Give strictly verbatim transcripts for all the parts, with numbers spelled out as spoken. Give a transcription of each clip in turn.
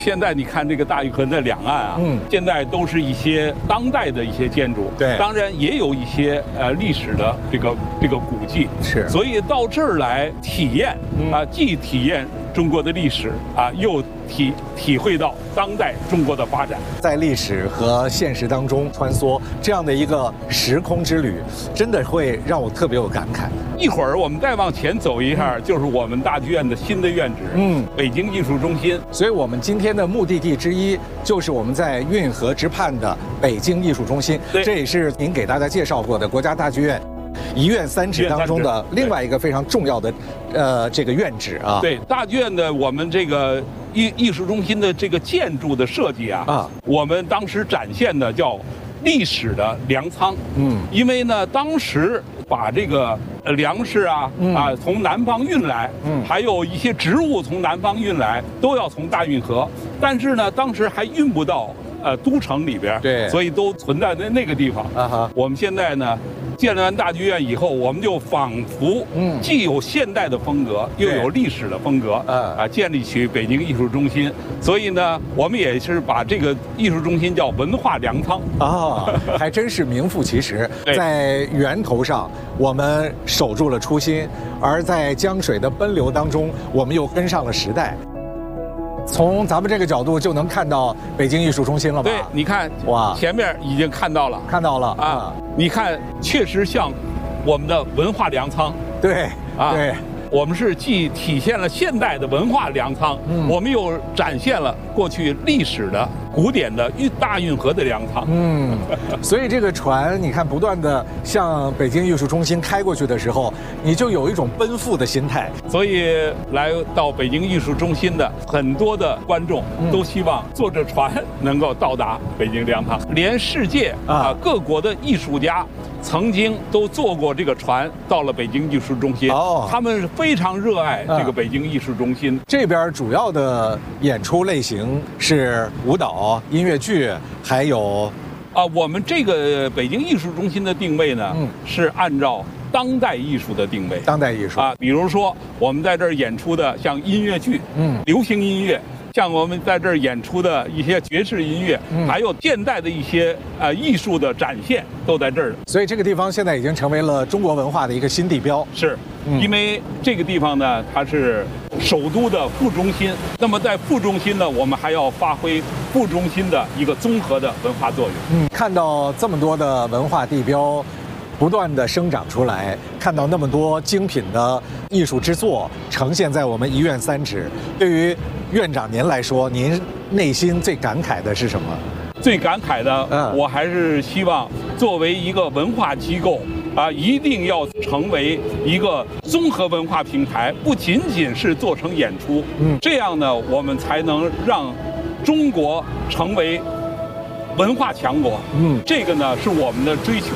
现在你看这个大运河的两岸啊，嗯，现在都是一些当代的一些建筑， 对， 当然也有一些呃历史的这个这个古迹， 是， 所以到这儿来体验啊，既体验中国的历史啊，又体体会到当代中国的发展， 在历史和现实当中穿梭，这样的一个时空之旅，真的会让我特别有感慨。 一会儿我们再往前走一下，就是我们大剧院的新的院址，嗯，北京艺术中心。 所以我们今天的目的地之一，就是我们在运河之畔的北京艺术中心。这也是您给大家介绍过的国家大剧院一院三址当中的另外一个非常重要的，呃，这个院址啊。 对，大剧院的我们这个艺艺术中心的这个建筑的设计啊，啊，我们当时展现的叫历史的粮仓。嗯，因为呢，当时把这个粮食啊、嗯、啊从南方运来，嗯，还有一些植物从南方运来，都要从大运河，但是呢，当时还运不到呃都城里边， 对， 所以都存在在那个地方。啊哈，我们现在呢，建完大剧院以后，我们就仿佛嗯，既有现代的风格，又有历史的风格，啊啊，建立起北京艺术中心。所以呢，我们也是把这个艺术中心叫文化粮仓啊，还真是名副其实。在源头上，我们守住了初心，而在江水的奔流当中，我们又跟上了时代。从咱们这个角度就能看到北京艺术中心了吧？ 对，你看，哇，前面已经看到了， 看到了啊！你看，确实像我们的文化粮仓。 对，啊，对， 我们是既体现了现代的文化粮仓，嗯，我们又展现了过去历史的古典的运大运河的粮仓。嗯， 所以这个船，你看不断的向北京艺术中心开过去的时候，你就有一种奔赴的心态。 所以来到北京艺术中心的很多的观众都希望坐着船能够到达北京粮仓，连世界啊各国的艺术家曾经都坐过这个船到了北京艺术中心。哦，他们非常热爱这个北京艺术中心。 这边主要的演出类型是舞蹈、音乐剧，还有啊，我们这个北京艺术中心的定位呢，嗯，是按照当代艺术的定位。 当代艺术啊，比如说我们在这儿演出的像音乐剧，嗯，流行音乐。像我们在这儿演出的一些爵士音乐，嗯，还有现代的一些呃艺术的展现，都在这儿。 所以这个地方现在已经成为了中国文化的一个新地标。 是，嗯，因为这个地方呢，它是首都的副中心。那么在副中心呢，我们还要发挥副中心的一个综合的文化作用。 嗯，看到这么多的文化地标不断的生长出来，看到那么多精品的艺术之作呈现在我们一院三址，对于院长您来说，您内心最感慨的是什么？ 最感慨的，嗯，我还是希望作为一个文化机构啊，一定要成为一个综合文化平台，不仅仅是做成演出，嗯，这样呢，我们才能让中国成为文化强国，嗯，这个呢是我们的追求。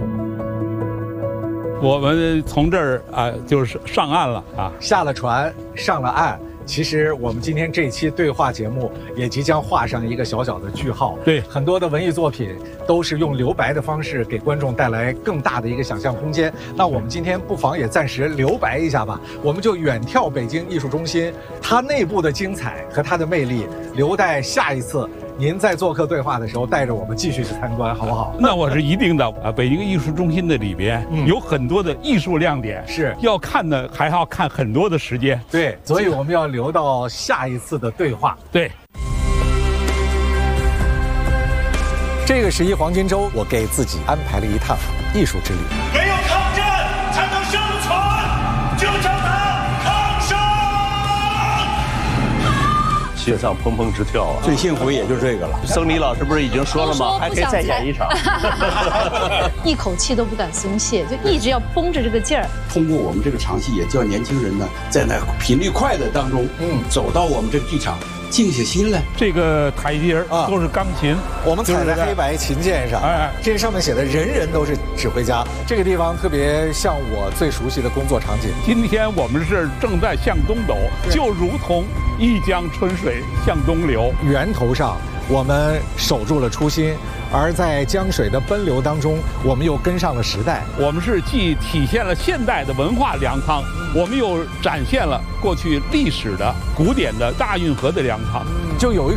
我们从这儿啊，就是上岸了啊， 下了船，上了岸。其实我们今天这期对话节目也即将画上一个小小的句号。 对， 很多的文艺作品都是用留白的方式给观众带来更大的一个想象空间。那我们今天不妨也暂时留白一下吧，我们就远眺北京艺术中心，它内部的精彩和它的魅力，留待下一次您在做客对话的时候带着我们继续去参观，好不好？ 那我是一定的啊！北京艺术中心的里边有很多的艺术亮点， 是要看的，还要看很多的时间。 对，所以我们要留到下一次的对话。 对， 这个十一黄金周，我给自己安排了一趟艺术之旅。 没有抗战才能生存，就叫它抗生。 心脏砰砰直跳啊！ 最幸福也就这个了。 僧尼老师不是已经说了吗？还可以再演一场， 一口气都不敢松懈，就一直要绷着这个劲儿。 通过我们这个场戏，也叫年轻人呢，在那频率快的当中，嗯，走到我们这个剧场，静下心来。 这个台阶儿都是钢琴， 我们踩在黑白琴键上，哎，这上面写的人人都是指挥家。这个地方特别像我最熟悉的工作场景。 今天我们是正在向东走，就如同一江春水向东流。 源头上我们守住了初心，而在江水的奔流当中，我们又跟上了时代。 我们是既体现了现代的文化粮仓，我们又展现了过去历史的古典的大运河的粮仓， 就有一种